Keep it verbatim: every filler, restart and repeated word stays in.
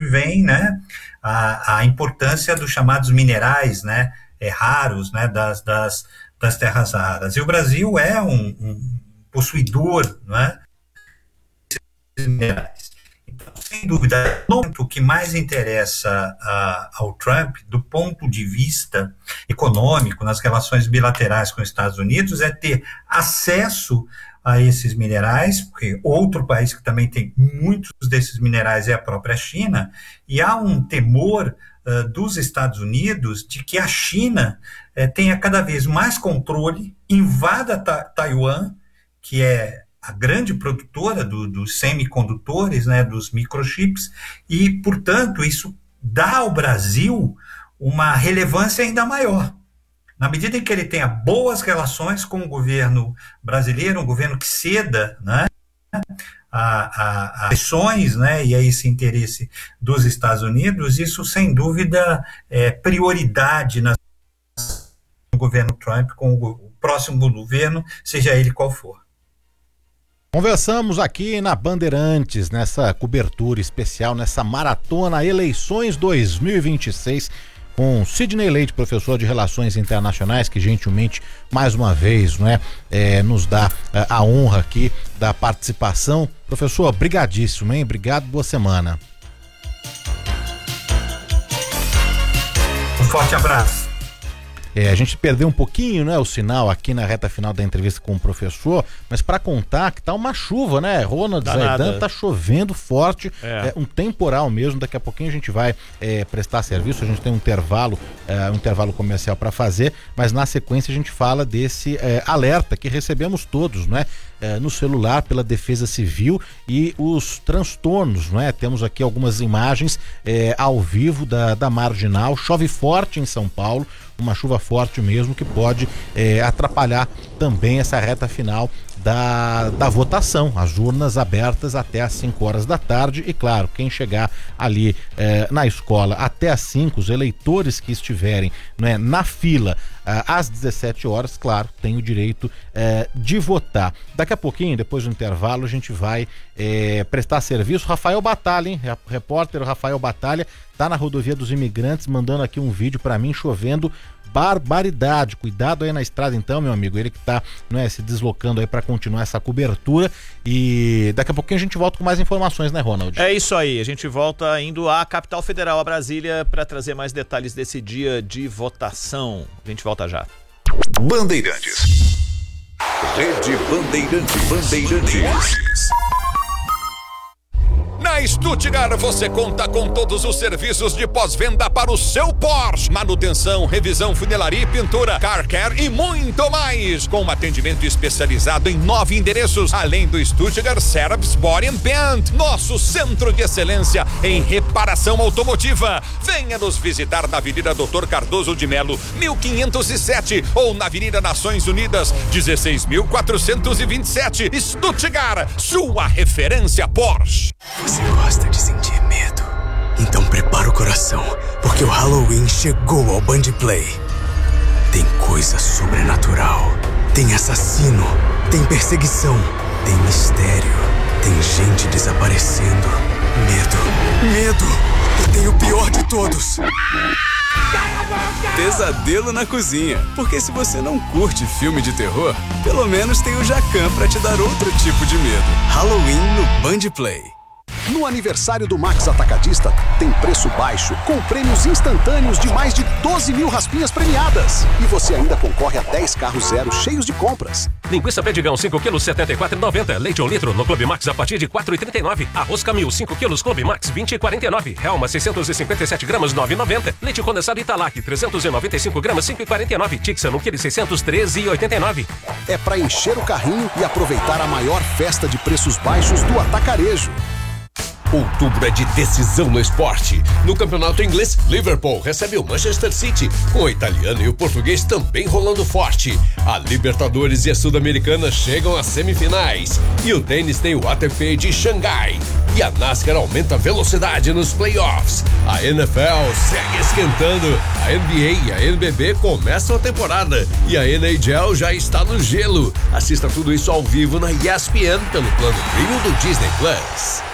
vem, né, a, a importância dos chamados minerais, né, é, raros, né, das, das, das terras raras. E o Brasil é um, um possuidor, né, desses minerais. Então, sem dúvida, o que mais interessa uh, ao Trump, do ponto de vista econômico, nas relações bilaterais com os Estados Unidos, é ter acesso a esses minerais, porque outro país que também tem muitos desses minerais é a própria China, e há um temor uh, dos Estados Unidos de que a China uh, tenha cada vez mais controle, invada ta- Taiwan, que é a grande produtora do, dos semicondutores, né, dos microchips, e, portanto, isso dá ao Brasil uma relevância ainda maior. Na medida em que ele tenha boas relações com o governo brasileiro, um governo que ceda, né, a, a, a pressões, né, e a esse interesse dos Estados Unidos, isso, sem dúvida, é prioridade na, no governo Trump com o, o próximo governo, seja ele qual for. Conversamos aqui na Bandeirantes, nessa cobertura especial, nessa maratona Eleições dois mil e vinte e seis, com Sidney Leite, professor de Relações Internacionais, que gentilmente, mais uma vez, né, é, nos dá é, a honra aqui da participação. Professor, brigadíssimo, hein? Obrigado, boa semana. Um forte abraço. É, a gente perdeu um pouquinho, né, o sinal aqui na reta final da entrevista com o professor, mas para contar que tá uma chuva, né, Ronald Zaidan, tá chovendo forte, é. É, um temporal mesmo. Daqui a pouquinho a gente vai é, prestar serviço, a gente tem um intervalo, é, um intervalo comercial para fazer, mas na sequência a gente fala desse é, alerta que recebemos todos, né, é, no celular pela Defesa Civil e os transtornos, né? Temos aqui algumas imagens é, ao vivo da, da Marginal. Chove forte em São Paulo, uma chuva forte mesmo que pode é, atrapalhar também essa reta final da, da votação. As urnas abertas até às cinco horas da tarde e, claro, quem chegar ali é, na escola até às cinco, os eleitores que estiverem, né, na fila às dezessete horas, claro, tem o direito é, de votar. Daqui a pouquinho, depois do intervalo, a gente vai é, prestar serviço. Rafael Batalha, hein? Repórter Rafael Batalha, tá na rodovia dos Imigrantes, mandando aqui um vídeo para mim, chovendo barbaridade. Cuidado aí na estrada então, meu amigo, ele que tá, né, se deslocando aí para continuar essa cobertura, e daqui a pouquinho a gente volta com mais informações, né, Ronald? É isso aí, a gente volta indo à capital federal, a Brasília, para trazer mais detalhes desse dia de votação. A gente volta já. Bandeirantes. Rede Bandeirantes. Bandeirantes. Na Stuttgart você conta com todos os serviços de pós-venda para o seu Porsche. Manutenção, revisão, funilaria e pintura, car care e muito mais. Com um atendimento especializado em nove endereços, além do Stuttgart Service Body and Paint, nosso centro de excelência em reparação automotiva. Venha nos visitar na Avenida Doutor Cardoso de Melo, mil quinhentos e sete, ou na Avenida Nações Unidas, dezesseis mil quatrocentos e vinte e sete. Stuttgart, sua referência Porsche. Você gosta de sentir medo? Então prepara o coração, porque o Halloween chegou ao Band Play. Tem coisa sobrenatural, tem assassino, tem perseguição, tem mistério, tem gente desaparecendo. Medo, medo, e tem o pior de todos: pesadelo na cozinha. Porque se você não curte filme de terror, pelo menos tem o Jacan pra te dar outro tipo de medo. Halloween no Band Play. No aniversário do Max Atacadista, tem preço baixo, com prêmios instantâneos de mais de doze mil raspinhas premiadas. E você ainda concorre a dez carros zero cheios de compras. Linguiça Perdigão cinco quilos, setenta e quatro reais e noventa centavos. Leite um litro no Clube Max a partir de quatro reais e trinta e nove centavos. Arroz Camil cinco quilos, Clube Max vinte reais e quarenta e nove centavos. Helma seiscentos e cinquenta e sete gramas, nove reais e noventa centavos. Leite condensado Italac trezentos e noventa e cinco gramas, cinco reais e quarenta e nove centavos. Tixan um quilo seiscentos, treze reais e oitenta e nove centavos. É para encher o carrinho e aproveitar a maior festa de preços baixos do atacarejo. Outubro é de decisão no esporte. No campeonato inglês, Liverpool recebe o Manchester City, com o italiano e o português também rolando forte. A Libertadores e a Sul-Americana chegam às semifinais. E o tênis tem o A T P de Xangai. E a NASCAR aumenta a velocidade nos playoffs. A N F L segue esquentando. A N B A e a N B B começam a temporada. E a N H L já está no gelo. Assista tudo isso ao vivo na E S P N pelo plano premium do Disney Plus.